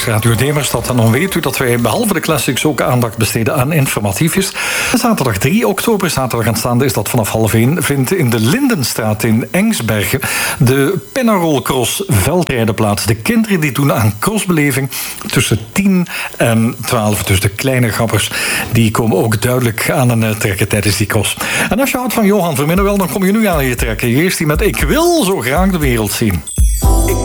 Radio Demerstad. En dan weet u dat wij behalve de classics ook aandacht besteden aan informatiefjes. Zaterdag 3 oktober, zaterdag aanstaande, is dat vanaf 12:30, vindt in de Lindenstraat in Engsbergen de Penarol-cross veldrijden plaats. De kinderen die doen aan crossbeleving tussen 10 en 12. Dus de kleine gappers, die komen ook duidelijk aan een trekken tijdens die cross. En als je houdt van Johan Verminnen, wel, dan kom je nu aan je trekken. Eerst die met Ik wil zo graag de wereld zien.